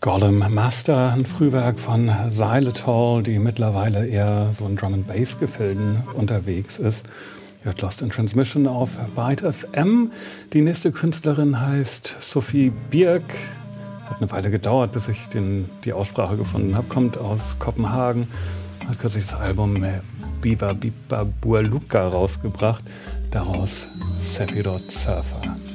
Gollum Master, ein Frühwerk von Xylitol, die mittlerweile eher so in Drum-and-Bass-Gefilden unterwegs ist. Ihr hört Lost in Transmission auf Byte FM. Die nächste Künstlerin heißt Sophie Birk. Hat eine Weile gedauert, bis ich die Aussprache gefunden habe. Kommt aus Kopenhagen. Hat kürzlich das Album Biva Biba Bualuka rausgebracht. Daraus Sephiroth Surfer.